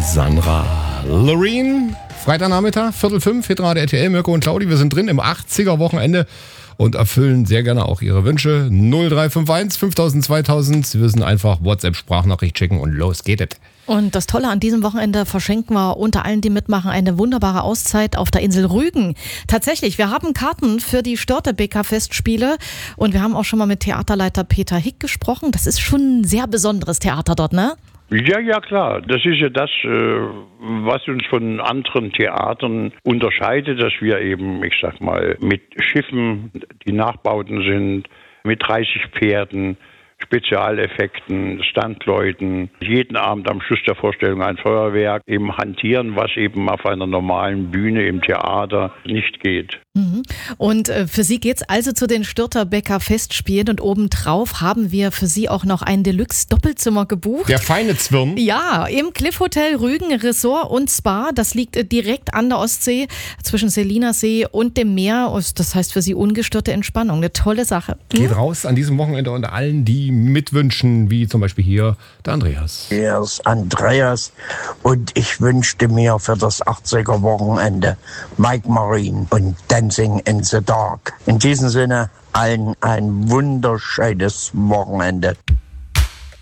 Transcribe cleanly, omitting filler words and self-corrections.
Sandra Loren. Freitagnachmittag, 4:45, Hitradio RTL, Mirko und Claudi. Wir sind drin im 80er-Wochenende und erfüllen sehr gerne auch Ihre Wünsche. 0351 5000 2000. Sie müssen einfach WhatsApp-Sprachnachricht schicken und los geht es. Und das Tolle an diesem Wochenende verschenken wir unter allen, die mitmachen, eine wunderbare Auszeit auf der Insel Rügen. Tatsächlich, wir haben Karten für die Störtebeker-Festspiele und wir haben auch schon mal mit Theaterleiter Peter Hick gesprochen. Das ist schon ein sehr besonderes Theater dort, ne? Ja, klar. Das ist ja das, was uns von anderen Theatern unterscheidet, dass wir eben, ich sag mal, mit Schiffen, die Nachbauten sind, mit 30 Pferden, Spezialeffekten, Standleuten, jeden Abend am Schluss der Vorstellung ein Feuerwerk, eben hantieren, was eben auf einer normalen Bühne im Theater nicht geht. Und für Sie geht's also zu den Störtebeker Festspielen und obendrauf haben wir für Sie auch noch ein Deluxe-Doppelzimmer gebucht. Der feine Zwirn. Ja, im Cliff Hotel Rügen Resort und Spa. Das liegt direkt an der Ostsee zwischen Seliner See und dem Meer. Das heißt für Sie ungestörte Entspannung. Eine tolle Sache. Geht raus an diesem Wochenende unter allen, die mitwünschen, wie zum Beispiel hier der Andreas. Hier ist Andreas und ich wünschte mir für das 80er-Wochenende Mike Marine und Dancing in the Dark. In diesem Sinne allen ein wunderschönes Wochenende.